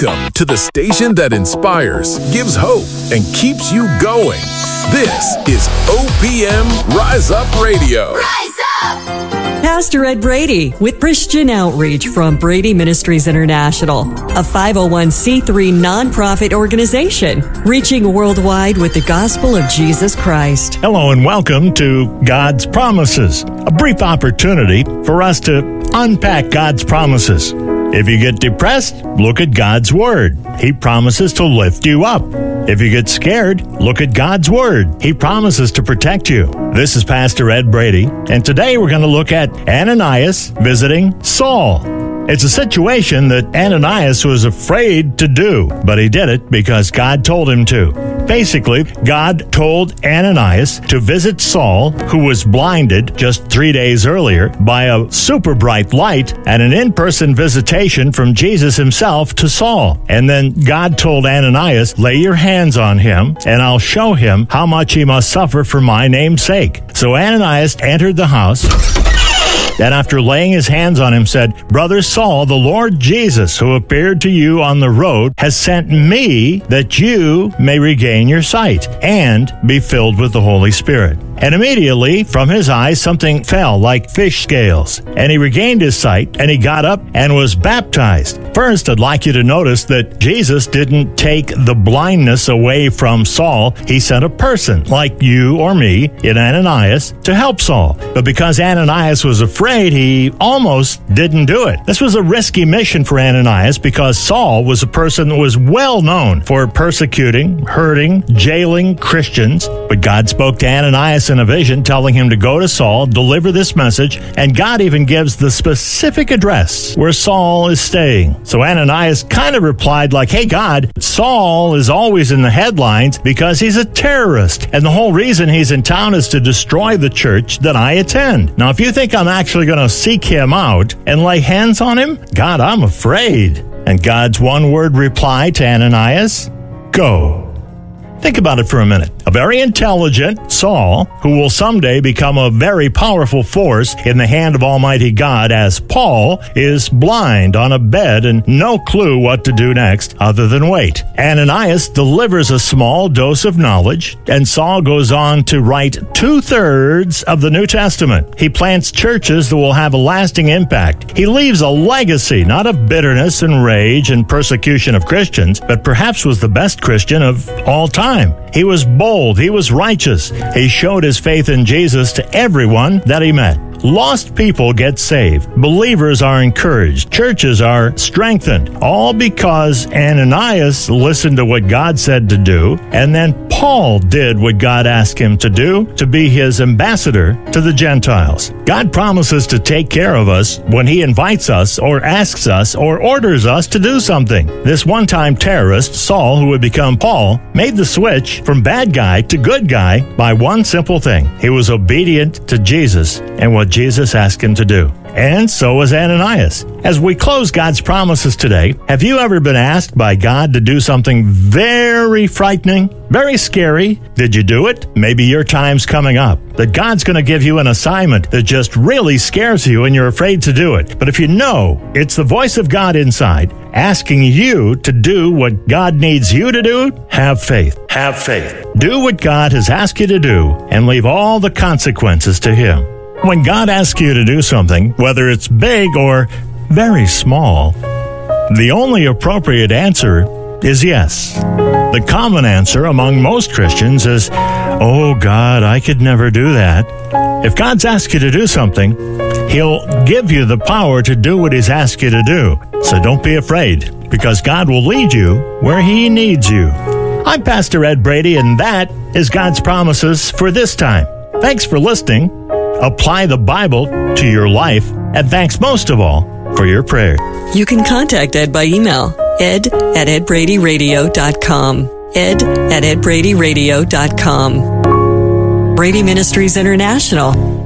Welcome to the station that inspires, gives hope, and keeps you going. This is OPM Rise Up Radio. Rise up! Pastor Ed Brady with Christian Outreach from Brady Ministries International, a 501c3 nonprofit organization reaching worldwide with the gospel of Jesus Christ. Hello and welcome to God's Promises, a brief opportunity for us to unpack God's promises. If you get depressed, look at God's Word. He promises to lift you up. If you get scared, look at God's Word. He promises to protect you. This is Pastor Ed Brady, and today we're going to look at Ananias visiting Saul. It's a situation that Ananias was afraid to do, but he did it because God told him to. Basically, God told Ananias to visit Saul, who was blinded just 3 days earlier by a super bright light and an in-person visitation from Jesus himself to Saul. And then God told Ananias, lay your hands on him, and I'll show him how much he must suffer for my name's sake. So Ananias entered the house, and after laying his hands on him said, Brother Saul, the Lord Jesus, who appeared to you on the road, has sent me that you may regain your sight and be filled with the Holy Spirit. And immediately from his eyes something fell like fish scales, and he regained his sight, and he got up and was baptized. First, I'd like you to notice that Jesus didn't take the blindness away from Saul. He sent a person like you or me in Ananias to help Saul. But because Ananias was afraid, he almost didn't do it. This was a risky mission for Ananias because Saul was a person that was well known for persecuting, hurting, jailing Christians. But God spoke to Ananias in a vision, telling him to go to Saul, deliver this message, and God even gives the specific address where Saul is staying. So Ananias kind of replied like, hey God, Saul is always in the headlines because he's a terrorist, and the whole reason he's in town is to destroy the church that I attend. Now, if you think I'm actually going to seek him out and lay hands on him, God, I'm afraid. And God's one-word reply to Ananias, go. Think about it for a minute. A very intelligent Saul, who will someday become a very powerful force in the hand of Almighty God, as Paul is blind on a bed and no clue what to do next other than wait. Ananias delivers a small dose of knowledge, and Saul goes on to write 2/3 of the New Testament. He plants churches that will have a lasting impact. He leaves a legacy, not of bitterness and rage and persecution of Christians, but perhaps was the best Christian of all time. He was bold. He was righteous. He showed his faith in Jesus to everyone that he met. Lost people get saved. Believers are encouraged. Churches are strengthened. All because Ananias listened to what God said to do, and then Paul did what God asked him to do, to be his ambassador to the Gentiles. God promises to take care of us when he invites us or asks us or orders us to do something. This one-time terrorist, Saul, who would become Paul, made the switch from bad guy to good guy by one simple thing. He was obedient to Jesus and what Jesus asked him to do. And so was Ananias. As we close God's promises today, have you ever been asked by God to do something very frightening, very scary? Did you do it? Maybe your time's coming up, that God's going to give you an assignment that just really scares you and you're afraid to do it. But if you know it's the voice of God inside asking you to do what God needs you to do, have faith. Have faith. Do what God has asked you to do and leave all the consequences to Him. When God asks you to do something, whether it's big or very small, the only appropriate answer is yes. The common answer among most Christians is, oh God, I could never do that. If God's asked you to do something, He'll give you the power to do what He's asked you to do. So don't be afraid, because God will lead you where He needs you. I'm Pastor Ed Brady, and that is God's promises for this time. Thanks for listening. Apply the Bible to your life, and thanks most of all for your prayer. You can contact Ed by email, ed@edbradyradio.com, ed@edbradyradio.com. Brady Ministries International.